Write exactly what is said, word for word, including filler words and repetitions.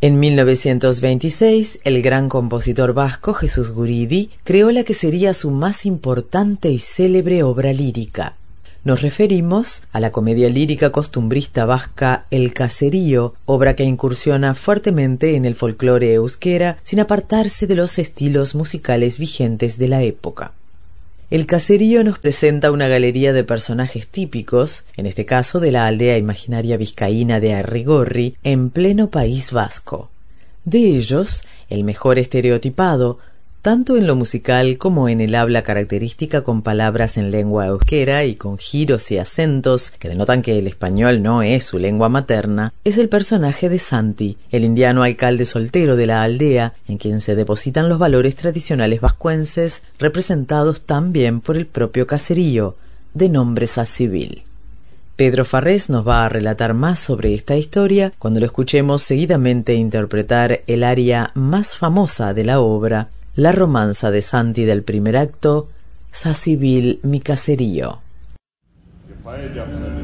En mil novecientos veintiséis, el gran compositor vasco Jesús Guridi creó la que sería su más importante y célebre obra lírica. Nos referimos a la comedia lírica costumbrista vasca El Caserío, obra que incursiona fuertemente en el folclore euskera sin apartarse de los estilos musicales vigentes de la época. El Caserío nos presenta una galería de personajes típicos, en este caso de la aldea imaginaria vizcaína de Arrigorri, en pleno País Vasco. De ellos, el mejor estereotipado, tanto en lo musical como en el habla característica con palabras en lengua euskera y con giros y acentos que denotan que el español no es su lengua materna, es el personaje de Santi, el indiano alcalde soltero de la aldea, en quien se depositan los valores tradicionales vascuenses, representados también por el propio caserío, de nombre Sasivil. Pedro Farrés nos va a relatar más sobre esta historia cuando lo escuchemos seguidamente interpretar el aria más famosa de la obra, la romanza de Santi del primer acto, Sasivil, mi caserío. Que paella,